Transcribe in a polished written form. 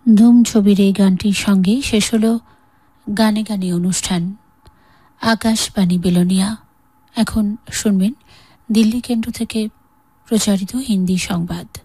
ধুম ছবির এই গানটির সঙ্গেই শেষ হল গানে গানে অনুষ্ঠান আকাশবাণী বিলোনিয়া। এখন শুনবেন দিল্লি কেন্দ্র থেকে প্রচারিত হিন্দি সংবাদ।